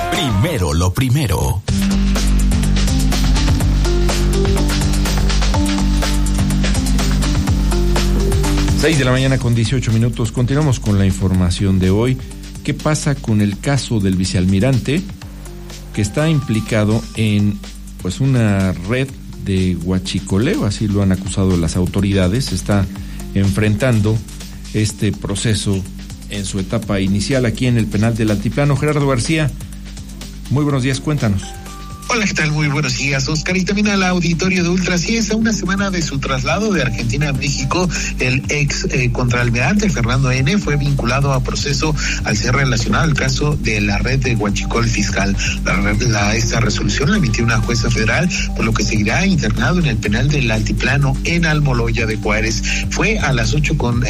Primero lo primero. Seis de la mañana con 18 minutos. Continuamos con la información de hoy. ¿Qué pasa con el caso del vicealmirante que está implicado en una red de huachicoleo? Así lo han acusado las autoridades. Está enfrentando este proceso en su etapa inicial aquí en el penal del Altiplano. Gerardo García, muy buenos días, cuéntanos. Hola, ¿qué tal? Muy buenos días, Oscar. Y también al auditorio de Ultra. Sí, es a una semana de su traslado de Argentina a México, el ex contraalmirante Fernando N. fue vinculado a proceso al ser relacionado al caso de la red de huachicol fiscal. Esta resolución la emitió una jueza federal, por lo que seguirá internado en el penal del Altiplano en Almoloya de Juárez. Fue a las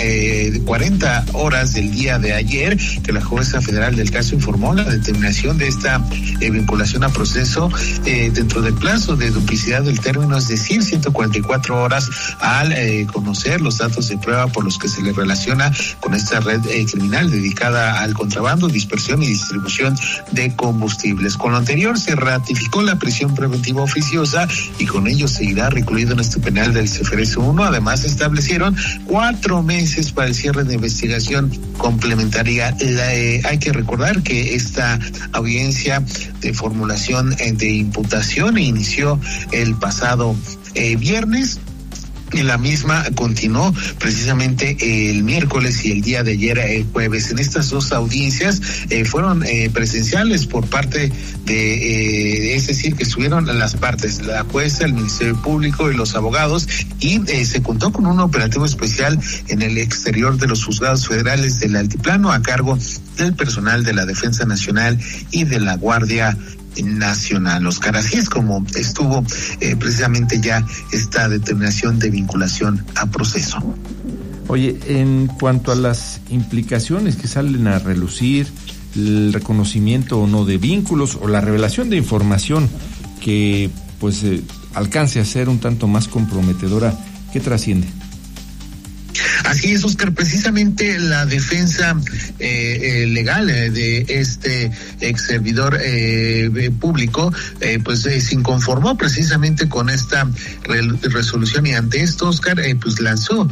8:40 del día de ayer que la jueza federal del caso informó la determinación de esta vinculación a proceso dentro del plazo de duplicidad del término, es decir, 144 horas al conocer los datos de prueba por los que se le relaciona con esta red criminal dedicada al contrabando, dispersión y distribución de combustibles. Con lo anterior se ratificó la prisión preventiva oficiosa y con ello seguirá recluido en este penal del CFRS 1. Además, establecieron 4 meses para el cierre de investigación complementaria. Hay que recordar que esta audiencia de formulación de imputación inició el pasado viernes. Y la misma continuó precisamente el miércoles y el día de ayer, jueves. En estas dos audiencias fueron presenciales por parte de, es decir, que estuvieron las partes, la jueza, el Ministerio Público y los abogados, y se contó con un operativo especial en el exterior de los juzgados federales del Altiplano a cargo del personal de la Defensa Nacional y de la Guardia Nacional. Oscar, así es como estuvo precisamente ya esta determinación de vinculación a proceso. Oye, en cuanto a las implicaciones que salen a relucir, el reconocimiento o no de vínculos o la revelación de información que alcance a ser un tanto más comprometedora, ¿qué trasciende? Así es, Oscar, precisamente la defensa legal de este ex servidor público se inconformó precisamente con esta resolución, y ante esto, Oscar, lanzó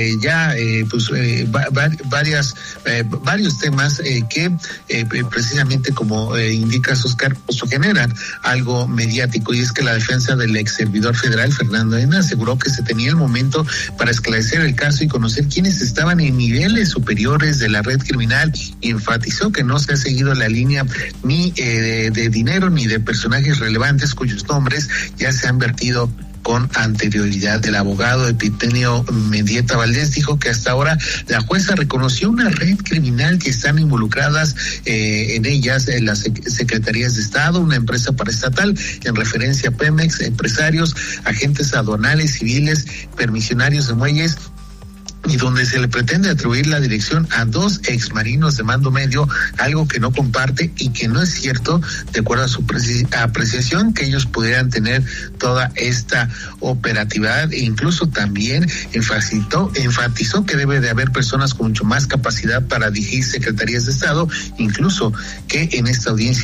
varios temas que precisamente, como indicas, Oscar, generan algo mediático, y es que la defensa del ex servidor federal Fernando N. aseguró que se tenía el momento para esclarecer el caso y conocer quiénes estaban en niveles superiores de la red criminal, y enfatizó que no se ha seguido la línea ni de dinero ni de personajes relevantes cuyos nombres ya se han vertido con anterioridad. El abogado Epigenio Mendieta Valdés dijo que hasta ahora la jueza reconoció una red criminal que están involucradas en ellas en las secretarías de Estado, una empresa paraestatal, en referencia a Pemex, empresarios, agentes aduanales, civiles, permisionarios de muelles, y donde se le pretende atribuir la dirección a 2 exmarinos de mando medio, algo que no comparte y que no es cierto, de acuerdo a su apreciación, que ellos pudieran tener toda esta operatividad, e incluso también enfatizó que debe de haber personas con mucho más capacidad para dirigir secretarías de Estado, incluso que en esta audiencia